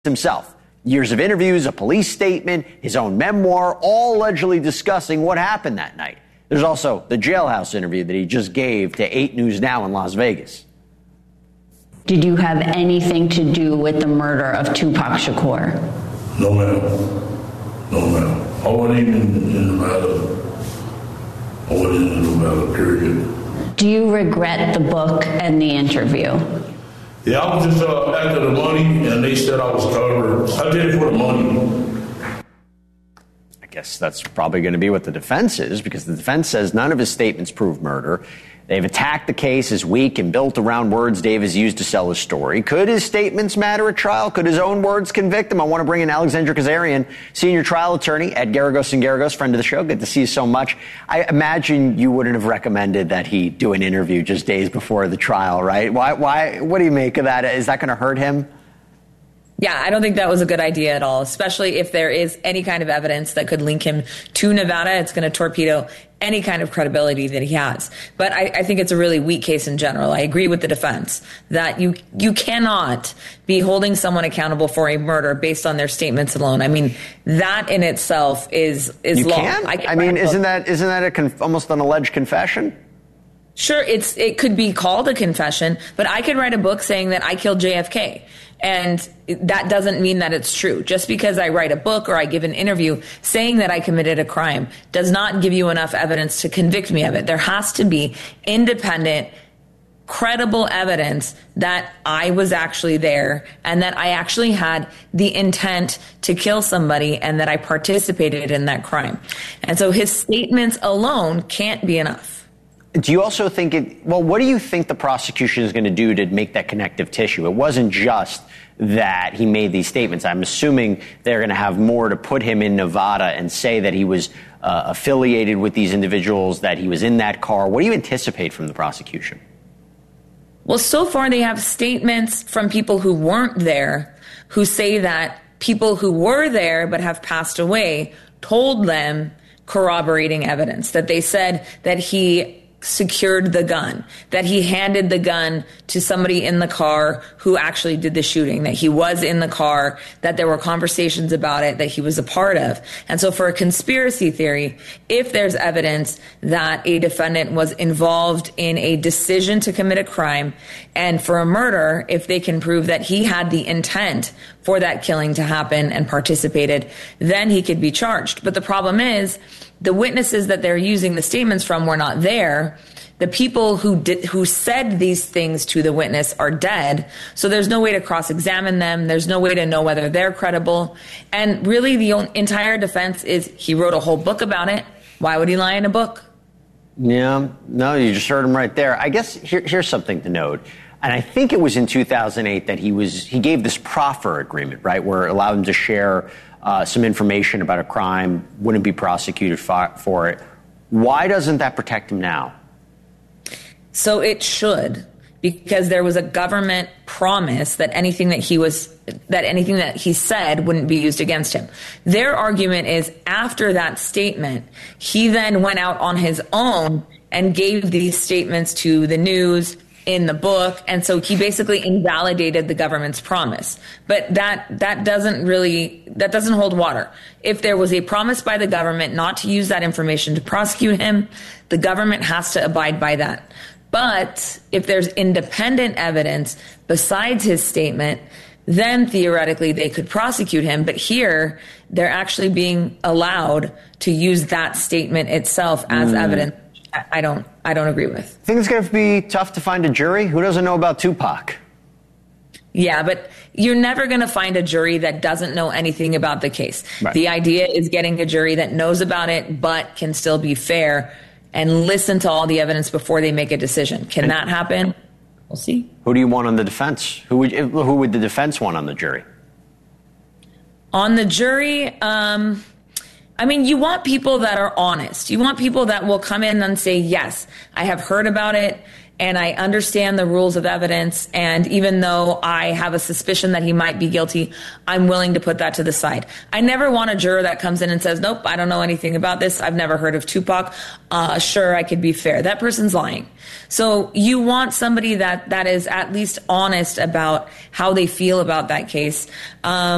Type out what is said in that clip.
himself. Years of interviews, a police statement, his own memoir, all allegedly discussing what happened that night. There's also the jailhouse interview that he just gave to 8 News Now in Las Vegas. Did you have anything to do with the murder of Tupac Shakur? No, ma'am. No, ma'am. I wasn't even in the matter. I wasn't in the matter, period. Do you regret the book and the interview? Yeah, I was just after the money, and they said I was covered. I did it for the money. I guess that's probably going to be what the defense is, because the defense says none of his statements prove murder. They've attacked the case as weak and built around words Dave has used to sell his story. Could his statements matter at trial? Could his own words convict him? I want to bring in Alexandra Kazarian, senior trial attorney at Garagos & Garagos, friend of the show. Good to see you so much. I imagine you wouldn't have recommended that he do an interview just days before the trial, right? Why? What do you make of that? Is that going to hurt him? Yeah, I don't think that was a good idea at all, especially if there is any kind of evidence that could link him to Nevada. It's going to torpedo any kind of credibility that he has. But I think it's a really weak case in general. I agree with the defense that you cannot be holding someone accountable for a murder based on their statements alone. I mean, that in itself is you law. Can? I mean, isn't that almost an alleged confession? Sure, it could be called a confession, but I could write a book saying that I killed JFK. And that doesn't mean that it's true. Just because I write a book or I give an interview saying that I committed a crime does not give you enough evidence to convict me of it. There has to be independent, credible evidence that I was actually there and that I actually had the intent to kill somebody and that I participated in that crime. And so his statements alone can't be enough. Do you also think what do you think the prosecution is going to do to make that connective tissue? It wasn't just that he made these statements. I'm assuming they're going to have more to put him in Nevada and say that he was affiliated with these individuals, that he was in that car. What do you anticipate from the prosecution? Well, so far they have statements from people who weren't there who say that people who were there but have passed away told them corroborating evidence, that they said that he secured the gun, that he handed the gun to somebody in the car who actually did the shooting, that he was in the car, that there were conversations about it, that he was a part of. And so for a conspiracy theory, if there's evidence that a defendant was involved in a decision to commit a crime, and for a murder, if they can prove that he had the intent for that killing to happen and participated, then he could be charged. But the problem is, the witnesses that they're using the statements from were not there. The people who said these things to the witness are dead. So there's no way to cross-examine them. There's no way to know whether they're credible. And really the entire defense is he wrote a whole book about it. Why would he lie in a book? Yeah, no, you just heard him right there. I guess here's something to note. And I think it was in 2008 that he gave this proffer agreement, right, where it allowed him to share some information about a crime, wouldn't be prosecuted for it. Why doesn't that protect him now? So it should, because there was a government promise that anything that he said wouldn't be used against him. Their argument is after that statement, he then went out on his own and gave these statements to the news, in the book, and so he basically invalidated the government's promise. But that doesn't hold water. If there was a promise by the government not to use that information to prosecute him, the government has to abide by that. But if there's independent evidence besides his statement, then theoretically they could prosecute him. But here, they're actually being allowed to use that statement itself as evidence. I don't agree with. Think it's going to be tough to find a jury? Who doesn't know about Tupac? Yeah, but you're never going to find a jury that doesn't know anything about the case. Right. The idea is getting a jury that knows about it but can still be fair and listen to all the evidence before they make a decision. Can that happen? We'll see. Who do you want on the defense? Who would the defense want on the jury? On the jury, you want people that are honest. You want people that will come in and say, yes, I have heard about it and I understand the rules of evidence. And even though I have a suspicion that he might be guilty, I'm willing to put that to the side. I never want a juror that comes in and says, nope, I don't know anything about this. I've never heard of Tupac. Sure, I could be fair. That person's lying. So you want somebody that is at least honest about how they feel about that case.